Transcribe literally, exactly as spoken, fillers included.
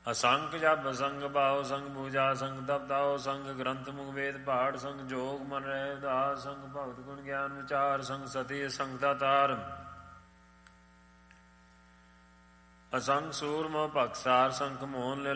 ਅਸੰਖ ਜਪ ਸੰਗ ਭਾਉ ਸੰਗ ਪੂਜਾ ਸੰਗ ਤਪ ਤਾਉ ਸੰਗ ਗ੍ਰੰਥ ਮੁਖ ਵੇਦ ਪਹਾੜ ਸੰਗ ਜੋਗ ਮਨ ਰਹਿ ਉਦਾਸ ਸੰਗ ਭਗਤ ਗੁਣ ਗਿਆਨ ਵਿਚਾਰ ਸੰਗ ਸਤੀ ਸੰਗ ਦਾਤਾਰ ਅਸੰਖ ਸੂਰਮਾ ਭਗਸਾਰ ਸੰਖ ਮੋਹਨ